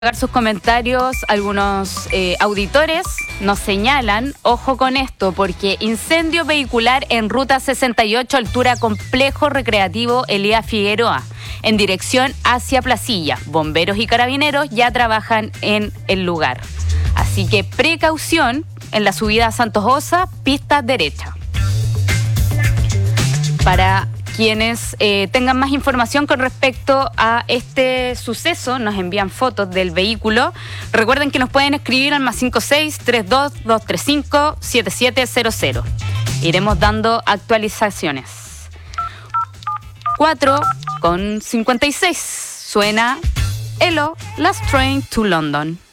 Sus comentarios, algunos auditores nos señalan, ojo con esto, porque incendio vehicular en ruta 68, altura Complejo Recreativo Elías Figueroa, en dirección hacia Placilla. Bomberos y carabineros ya trabajan en el lugar. Así que precaución en la subida a Santos Osa, pista derecha. Para quienes tengan más información con respecto a este suceso, nos envían fotos del vehículo. Recuerden que nos pueden escribir al +56-32-235-7700. Iremos dando actualizaciones. 4:56. Suena Elo, Last Train to London.